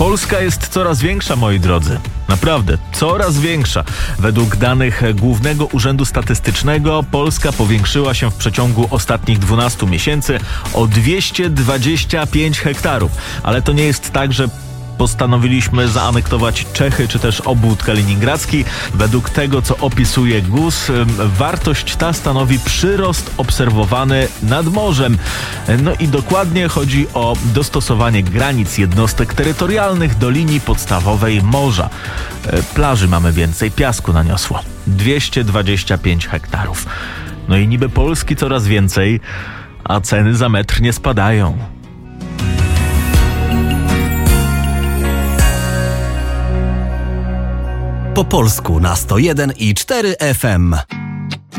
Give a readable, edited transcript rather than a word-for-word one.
Polska jest coraz większa, moi drodzy. Naprawdę, coraz większa. Według danych Głównego Urzędu Statystycznego Polska powiększyła się w przeciągu ostatnich 12 miesięcy o 225 hektarów. Ale to nie jest tak, że postanowiliśmy zaanektować Czechy czy też obwód kaliningradzki. Według tego, co opisuje GUS, wartość ta stanowi przyrost obserwowany nad morzem. No i dokładnie chodzi o dostosowanie granic jednostek terytorialnych do linii podstawowej morza. Plaży mamy więcej, piasku naniosło. 225 hektarów. No i niby Polski coraz więcej, a ceny za metr nie spadają. Po polsku na 101,4 FM.